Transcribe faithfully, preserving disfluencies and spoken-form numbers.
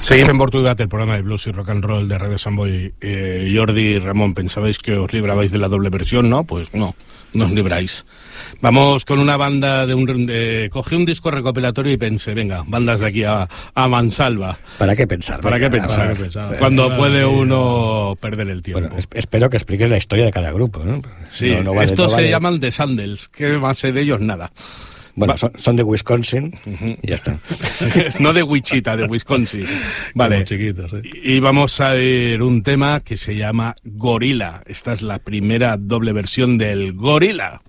Seguid en Bortudat, el programa de blues y rock and roll de Radio Samboy. Eh, Jordi y Ramón, pensabais que os librabais de la doble versión, ¿no? Pues no, no os libráis. Vamos con una banda de un... De, cogí un disco recopilatorio y pensé, venga, bandas de aquí a, a mansalva. ¿Para qué pensar? ¿Para venga, qué pensar? ¿Para qué pensar? Cuando Venga, puede venga. uno perder el tiempo. Bueno, es, espero que expliques la historia de cada grupo, ¿no? Sí, no, no vale, estos no se vale. llaman The Sandals, que más sé de ellos nada. Bueno, Va. son, son de Wisconsin Uh-huh. y ya está. No de Wichita, de Wisconsin. Vale. Como chiquitos, ¿eh? Y vamos a ver un tema que se llama Gorila. Esta es la primera doble versión del Gorila.